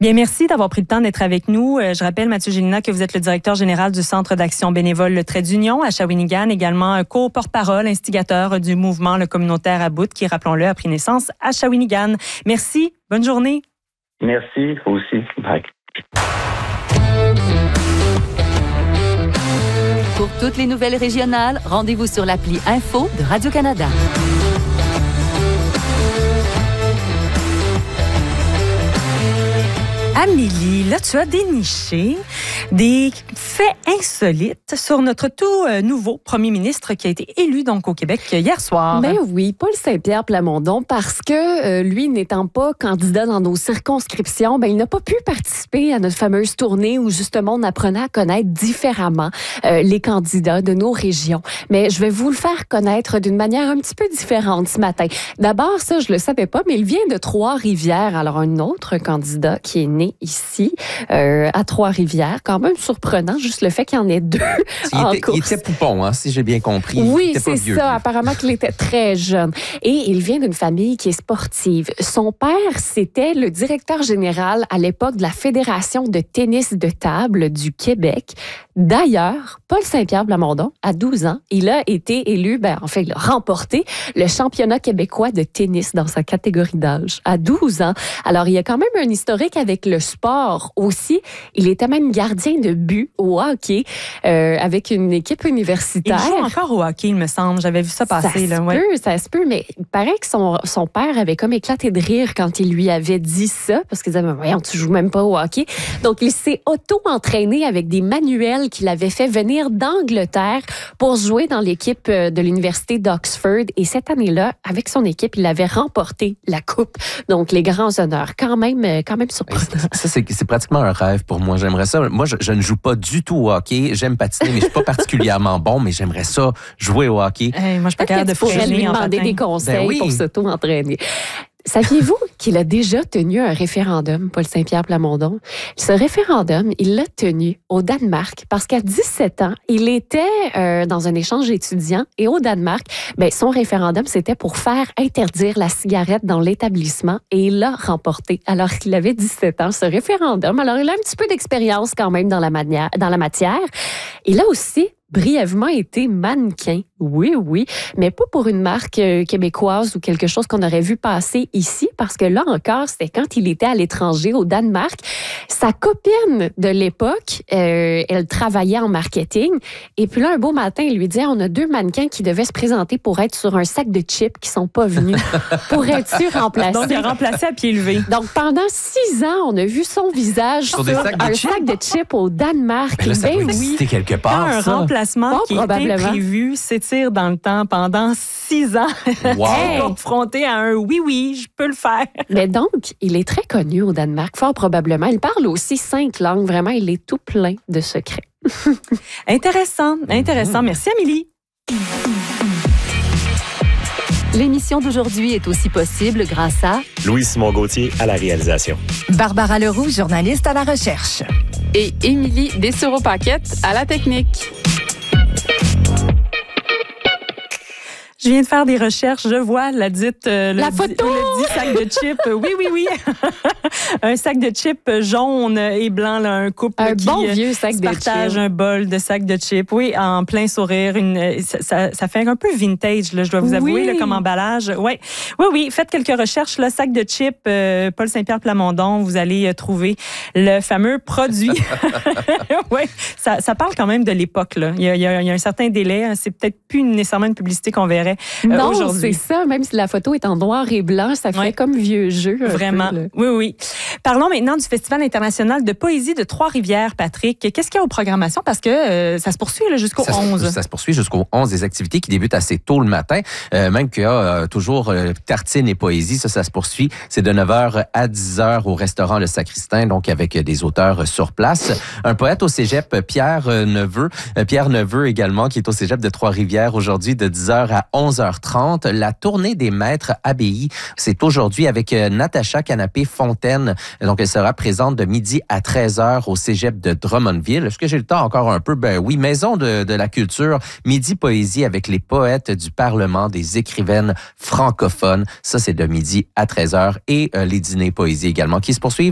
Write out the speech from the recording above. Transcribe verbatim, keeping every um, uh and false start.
Bien, merci d'avoir pris le temps d'être avec nous. Euh, je rappelle, Mathieu Gélina, que vous êtes le directeur général du Centre d'action bénévole Le Trait d'Union à Shawinigan, également un co-porte-parole, instigateur du mouvement Le Communautaire à Bout, qui, rappelons-le, a pris naissance à Shawinigan. Merci. Bonne journée. Merci, vous aussi. Bye. Pour toutes les nouvelles régionales, rendez-vous sur l'appli Info de Radio-Canada. Amélie, là, tu as déniché des faits insolites sur notre tout euh, nouveau premier ministre qui a été élu donc au Québec hier soir. Ben oui, Paul Saint-Pierre Plamondon, parce que euh, lui, n'étant pas candidat dans nos circonscriptions, ben il n'a pas pu participer à notre fameuse tournée où justement on apprenait à connaître différemment euh, les candidats de nos régions. Mais je vais vous le faire connaître d'une manière un petit peu différente ce matin. D'abord, ça, je le savais pas, mais il vient de Trois-Rivières. Alors, un autre candidat qui est né ici, euh, à Trois-Rivières. Quand même surprenant, juste le fait qu'il y en ait deux il en était, course. Il était poupon, hein, si j'ai bien compris. Oui, c'est ça. vieux, Apparemment qu'il était très jeune. Et il vient d'une famille qui est sportive. Son père, c'était le directeur général à l'époque de la Fédération de tennis de table du Québec. D'ailleurs, Paul Saint-Pierre Plamondon, à douze ans, il a été élu, ben, en fait, il a remporté le championnat québécois de tennis dans sa catégorie d'âge. À douze ans. Alors, il y a quand même un historique avec le sport aussi. Il était même gardien de but au hockey euh, avec une équipe universitaire. Il joue encore au hockey, il me semble. J'avais vu ça passer. Ça là, se ouais. peut, ça se peut, mais il paraît que son, son père avait comme éclaté de rire quand il lui avait dit ça, parce qu'il disait, mais voyons, tu joues même pas au hockey. Donc, il s'est auto-entraîné avec des manuels qu'il avait fait venir d'Angleterre pour jouer dans l'équipe de l'Université d'Oxford. Et cette année-là, avec son équipe, il avait remporté la coupe. Donc, les grands honneurs. Quand même, quand même surprenant. Ça, c'est, c'est pratiquement un rêve pour moi. J'aimerais ça. Moi, je, je ne joue pas du tout au hockey. J'aime patiner, mais je suis pas particulièrement bon, mais j'aimerais ça jouer au hockey. Hey, moi, je suis pas capable de pourrais lui demander des conseils ben oui. pour s'auto-entraîner. Saviez-vous qu'il a déjà tenu un référendum, Paul Saint-Pierre Plamondon? Ce référendum, il l'a tenu au Danemark parce qu'à dix-sept ans, il était euh, dans un échange étudiant et au Danemark, ben, son référendum, c'était pour faire interdire la cigarette dans l'établissement et il l'a remporté alors qu'il avait dix-sept ans, ce référendum. Alors, il a un petit peu d'expérience quand même dans la, mania- dans la matière. Il a aussi brièvement été mannequin. Oui, oui, mais pas pour une marque euh, québécoise ou quelque chose qu'on aurait vu passer ici, parce que là encore, c'était quand il était à l'étranger, au Danemark. Sa copine de l'époque, euh, elle travaillait en marketing, et puis là, un beau matin, il lui dit, on a deux mannequins qui devaient se présenter pour être sur un sac de chips qui sont pas venus. Pourrais-tu remplacer? Donc, il a remplacé à pied levé. Donc, pendant six ans, on a vu son visage sur, sur un sac de chips au Danemark. Mais là, ça ben doit oui. exister quelque part, un ça. remplacement Pas qui probablement. était prévu s'étire dans le temps pendant six ans. Wow. Confronté à un oui, oui, je peux le faire. Mais donc, il est très connu au Danemark, fort probablement. Il parle aussi cinq langues. Vraiment, il est tout plein de secrets. Intéressant, intéressant. Merci, Amélie. L'émission d'aujourd'hui est aussi possible grâce à Louis-Simon Gauthier à la réalisation. Barbara Leroux, journaliste à la recherche. Et Émilie Dessureau-Paquette à la technique. Je viens de faire des recherches. Je vois la dite... Euh, La le, photo! Le dit sac de chips. Oui, oui, oui. Un sac de chips jaune et blanc, là, un couple Un qui bon euh, vieux sac se de partage chips. un bol de sac de chips. Oui, en plein sourire. Une, ça, ça, ça fait un peu vintage, là, je dois vous avouer, Oui. là, comme emballage. Ouais. Oui, oui. Faites quelques recherches. Le sac de chips, euh, Paul Saint-Pierre Plamondon, vous allez euh, trouver le fameux produit. Oui, ça, ça parle quand même de l'époque. Là. Il y a, il y a, il y a un certain délai. C'est peut-être plus nécessairement une publicité qu'on verrait euh, Non, aujourd'hui. c'est ça. Même si la photo est en noir et blanc, ça fait Ouais. comme vieux jeu. un Vraiment. peu, là. Oui, oui. Parlons maintenant du Festival international de poésie de Trois-Rivières, Patrick. Qu'est-ce qu'il y a aux programmations? Parce que euh, ça se poursuit là, jusqu'au Ça se- onze. Ça se poursuit jusqu'au onze, des activités qui débutent assez tôt le matin. Euh, même qu'il y a euh, toujours euh, tartines et poésie, ça, ça se poursuit. C'est de neuf heures à dix heures au restaurant Le Sacristain, donc avec des auteurs sur place. Un poète au cégep, Pierre Neveu. Euh, Pierre Neveu également, qui est au cégep de Trois-Rivières aujourd'hui de dix heures à onze heures trente. La tournée des maîtres abbayes, c'est aujourd'hui avec euh, Natacha Canapé-Fontaine. Donc, elle sera présente de midi à treize heures au cégep de Drummondville. Est-ce que j'ai le temps encore un peu? Ben oui, Maison de, de la culture, midi poésie avec les poètes du Parlement, des écrivaines francophones. Ça, c'est de midi à treize heures et euh, les dîners poésie également qui se poursuivent